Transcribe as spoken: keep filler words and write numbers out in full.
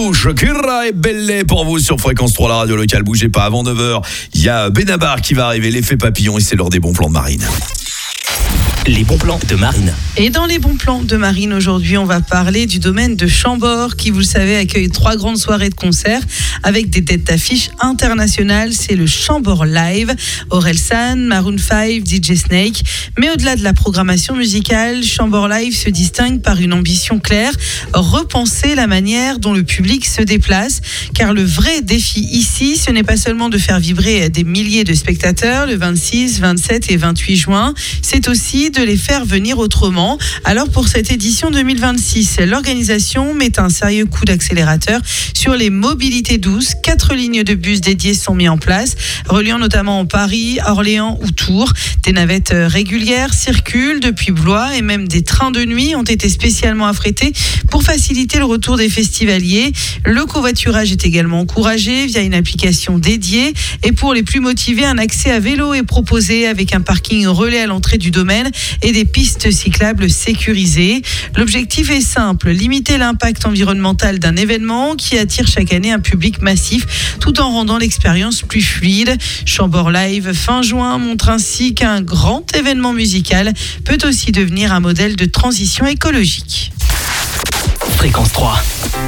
Shakira et Belle pour vous sur Fréquence trois, la radio locale. Bougez pas, avant neuf heures, il y a Benabar qui va arriver, l'effet papillon, et c'est l'heure des bons plans de Marine. Les bons plans de Marine. Et dans les bons plans de Marine, aujourd'hui, on va parler du domaine de Chambord, qui, vous le savez, accueille trois grandes soirées de concerts avec des têtes d'affiche internationales. C'est le Chambord Live, Orelsan, Maroon five, D J Snake. Mais au-delà de la programmation musicale, Chambord Live se distingue par une ambition claire, repenser la manière dont le public se déplace. Car le vrai défi ici, ce n'est pas seulement de faire vibrer des milliers de spectateurs le vingt-six, vingt-sept et vingt-huit juin, c'est aussi de les faire venir autrement. Alors pour cette édition deux mille vingt-six, l'organisation met un sérieux coup d'accélérateur sur les mobilités douces. Quatre lignes de bus dédiées sont mises en place, reliant notamment Paris, Orléans ou Tours. Des navettes régulières circulent depuis Blois et même des trains de nuit ont été spécialement affrétés pour faciliter le retour des festivaliers. Le covoiturage est également encouragé via une application dédiée, et pour les plus motivés, un accès à vélo est proposé avec un parking relais à l'entrée du domaine et des pistes cyclables sécurisées. L'objectif est simple, limiter l'impact environnemental d'un événement qui attire chaque année un public massif tout en rendant l'expérience plus fluide. Chambord Live fin juin montre ainsi qu'un grand événement musical peut aussi devenir un modèle de transition écologique. Fréquence trois.